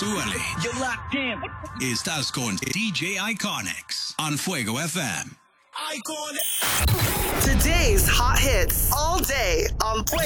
Súbale. You're locked in. Estás con DJ Iconics on Fuego FM. Today's hot hits all day on Fuego.